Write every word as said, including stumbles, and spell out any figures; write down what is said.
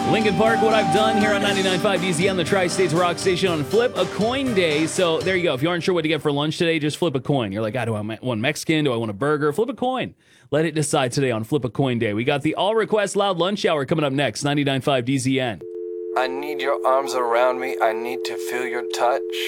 Lincoln Park, what I've done here on ninety-nine point five D Z M, the Tri-States Rock Station on Flip a Coin Day. So there you go. If you aren't sure what to get for lunch today, just flip a coin. You're like, ah, do I want Mexican? Do I want a burger? Flip a coin. Let it decide today on Flip a Coin Day. We got the All Request Loud Lunch Hour coming up next, ninety-nine point five D Z N. I need your arms around me. I need to feel your touch.